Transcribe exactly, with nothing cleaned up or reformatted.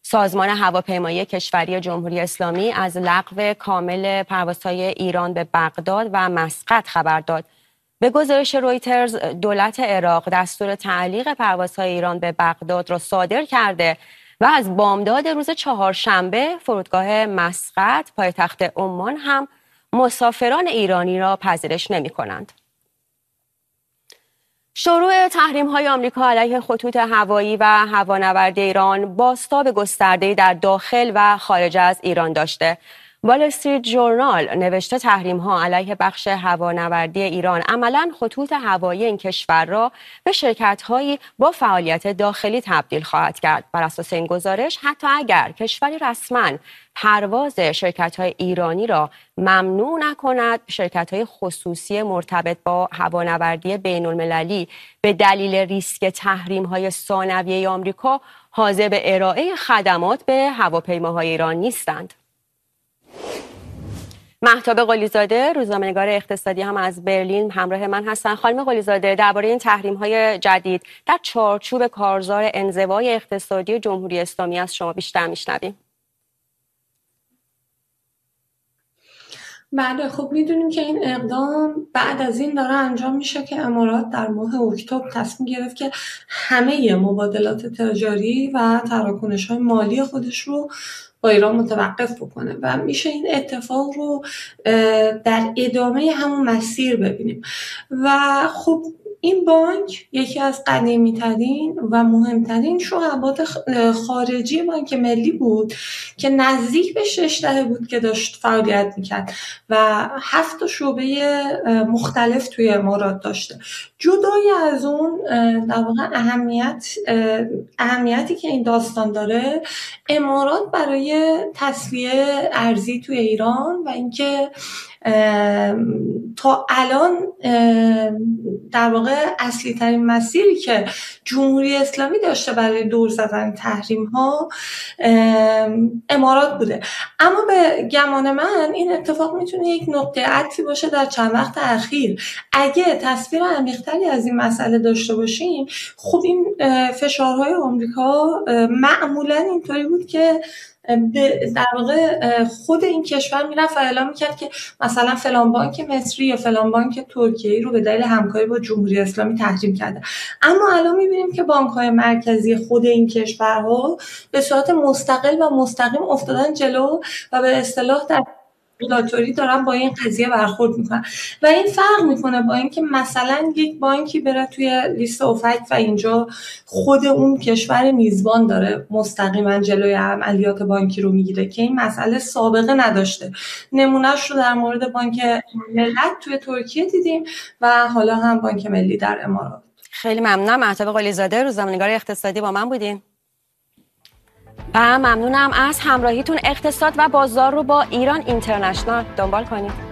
سازمان هواپیمایی کشوری جمهوری اسلامی از لغو کامل پروازهای ایران به بغداد و مسقط خبر داد. به گزارش رویترز، دولت عراق دستور تعلیق پروازهای ایران به بغداد را صادر کرده و از بامداد روز چهارشنبه فرودگاه مسقط پایتخت عمان هم مسافران ایرانی را پذیرش نمی کنند. شروع تحریم‌های آمریکا علیه خطوط هوایی و هوانوردی ایران بازتاب گسترده‌ای در داخل و خارج از ایران داشته. وال استریت ژورنال نوشته تحریم‌ها علیه بخش هوانوردی ایران عملاً خطوط هوایی این کشور را به شرکت‌هایی با فعالیت داخلی تبدیل خواهد کرد. بر اساس این گزارش حتی اگر کشوری رسماً پرواز شرکت‌های ایرانی را ممنوع نکند، شرکت‌های خصوصی مرتبط با هوانوردی بین‌المللی به دلیل ریسک تحریم‌های ثانویه آمریکا حاضر به ارائه خدمات به هواپیماهای ایران نیستند. مهتاب قلی‌زاده، روزنامه‌نگار اقتصادی هم از برلین همراه من هستن. خانم قلی‌زاده، درباره این تحریم‌های جدید در چارچوب کارزار انزوای اقتصادی جمهوری اسلامی از شما بیشتر میشنویم. بله، خب میدونیم که این اقدام بعد از این داره انجام میشه که امارات در ماه اکتبر تصمیم گرفت که همه مبادلات تجاری و تراکنش‌های مالی خودش رو با ایران متوقف بکنه و میشه این اتفاق رو در ادامه همون مسیر ببینیم. و خب این بانک یکی از قدیمی ترین و مهمترین شعبات خارجی بانک ملی بود که نزدیک به شش دهه بود که داشت فعالیت میکرد و هفت شعبه مختلف توی امارات داشته. جدای از اون در واقع اهمیت اهمیتی که این داستان داره، امارات برای تسویه ارزی توی ایران و اینکه تا الان در واقع اصلی ترین مسیری که جمهوری اسلامی داشته برای دور زدن تحریم ها امارات بوده. اما به گمان من این اتفاق میتونه یک نقطه عطفی باشه در چند وقت اخیر. اگه تصویر عمیق‌تری از این مسئله داشته باشیم، خب این فشارهای آمریکا معمولا اینطوری بود که در واقع خود این کشور میرفت و اعلام میکرد که مثلا فلان بانک مصری یا فلان بانک ترکیه‌ای رو به دلیل همکاری با جمهوری اسلامی تحریم کرده. اما الان میبینیم که بانک‌های مرکزی خود این کشورها به صورت مستقل و مستقیم افتادن جلو و به اصطلاح در رگولاتوری دارن با این قضیه برخورد میکنن و این فرق میکنه با اینکه مثلا یک بانکی بره توی لیست اوپک و اینجا خود اون کشور میزبان داره مستقیما جلوی عملیات بانکی رو میگیره که این مسئله سابقه نداشته. نمونهش رو در مورد بانک ملت توی ترکیه دیدیم و حالا هم بانک ملی در امارات. خیلی ممنونم. مهتاب قلی‌زاده، روزنامه‌نگار اقتصادی با من بودین. و ممنونم از همراهیتون. اقتصاد و بازار رو با ایران اینترنشنال دنبال کنید.